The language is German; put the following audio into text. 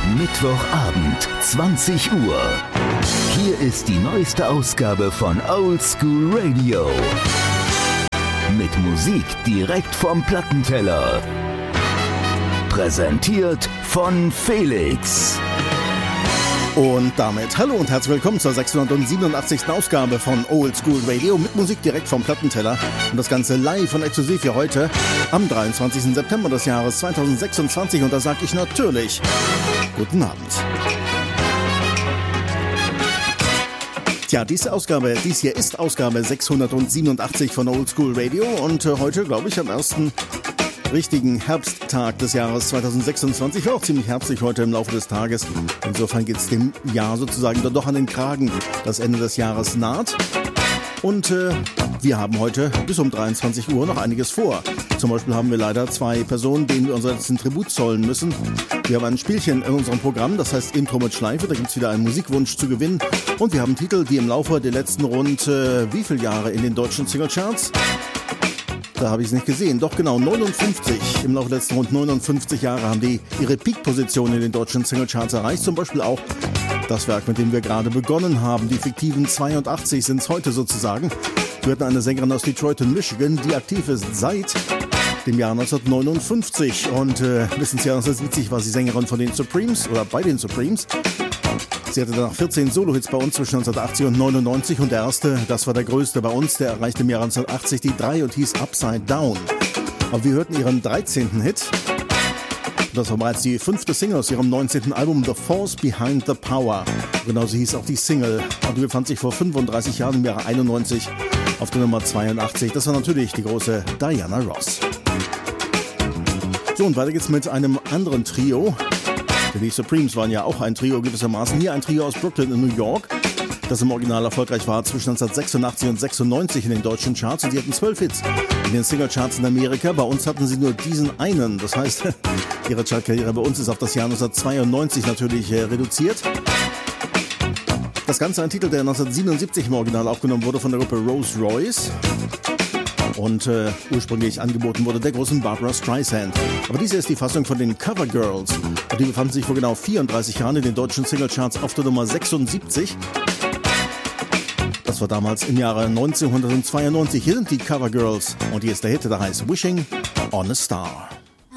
Mittwochabend, 20 Uhr. Hier ist die neueste Ausgabe von Old School Radio. Mit Musik direkt vom Plattenteller. Präsentiert von Felix. Und damit hallo und herzlich willkommen zur 687. Ausgabe von Old School Radio mit Musik direkt vom Plattenteller. Und das Ganze live und exklusiv für heute am 23. September des Jahres 2026. Und da sage ich natürlich guten Abend. Tja, dies hier ist Ausgabe 687 von Old School Radio. Und heute, glaube ich, am ersten richtigen Herbsttag des Jahres 2026. War auch ziemlich herbstlich heute im Laufe des Tages. Insofern geht es dem Jahr sozusagen dann doch an den Kragen. Das Ende des Jahres naht. Und wir haben heute bis um 23 Uhr noch einiges vor. Zum Beispiel haben wir leider zwei Personen, denen wir unseren letzten Tribut zollen müssen. Wir haben ein Spielchen in unserem Programm, das heißt Intro mit Schleife. Da gibt es wieder einen Musikwunsch zu gewinnen. Und wir haben Titel, die im Laufe der letzten rund wie viele Jahre in den deutschen Singlecharts? Da habe ich es nicht gesehen. Doch genau, 59. Im Laufe der letzten rund 59 Jahre haben die ihre Peak-Position in den deutschen Singlecharts erreicht. Zum Beispiel auch das Werk, mit dem wir gerade begonnen haben. Die fiktiven 82 sind es heute sozusagen. Wir hatten eine Sängerin aus Detroit in Michigan, die aktiv ist seit dem Jahr 1959. Und bis ins Jahr 1970 war sie Sängerin von den Supremes oder bei den Supremes. Sie hatte danach 14 Solo-Hits bei uns zwischen 1980 und 99 und der erste, das war der größte bei uns, der erreichte im Jahr 1980 die 3 und hieß Upside Down. Aber wir hörten ihren 13. Hit. Das war bereits die 5. Single aus ihrem 19. Album The Force Behind the Power. Genauso hieß auch die Single und die befand sich vor 35 Jahren im Jahre 91 auf der Nummer 82. Das war natürlich die große Diana Ross. So, und weiter geht's mit einem anderen Trio. Denn die Supremes waren ja auch ein Trio gewissermaßen. Hier ein Trio aus Brooklyn in New York, das im Original erfolgreich war zwischen 1986 und 96 in den deutschen Charts. Und sie hatten 12 Hits in den Singlecharts in Amerika. Bei uns hatten sie nur diesen einen. Das heißt, ihre Chartkarriere bei uns ist auf das Jahr 1992 natürlich reduziert. Das Ganze ein Titel, der 1977 im Original aufgenommen wurde von der Gruppe Rolls Royce. Und ursprünglich angeboten wurde der großen Barbra Streisand. Aber diese ist die Fassung von den Cover Girls. Und die befanden sich vor genau 34 Jahren in den deutschen Singlecharts auf der Nummer 76. Das war damals im Jahre 1992. Hier sind die Cover Girls. Und hier ist der Hit, der heißt Wishing on a Star.